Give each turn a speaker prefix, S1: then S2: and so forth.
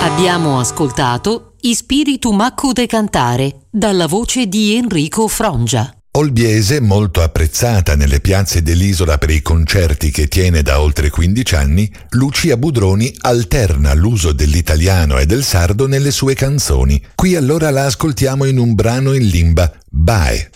S1: Abbiamo ascoltato Ispiritu Maccu de Cantare dalla voce di Enrico Frongia.
S2: Olbiese, molto apprezzata nelle piazze dell'isola per i concerti che tiene da oltre 15 anni, Lucia Budroni alterna l'uso dell'italiano e del sardo nelle sue canzoni. Qui allora la ascoltiamo in un brano in limba, Bae.